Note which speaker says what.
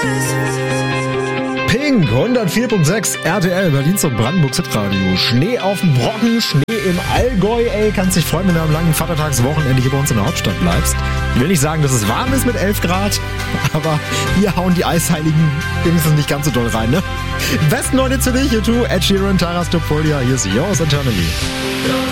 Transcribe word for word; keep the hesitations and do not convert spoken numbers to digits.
Speaker 1: Pink, hundertvier Komma sechs R T L, Berlins und Brandenburgs Hitradio. Schnee auf dem Brocken, Schnee im Allgäu, ey, kannst dich freuen, wenn du am langen Vatertagswochenende hier bei uns in der Hauptstadt bleibst. Ich will nicht sagen, dass es warm ist mit elf Grad, aber hier hauen die Eisheiligen wenigstens nicht ganz so doll rein, ne? Besten Leute zu dich, YouTube, Ed Sheeran, Taras Topolia, hier ist Yours Eternally.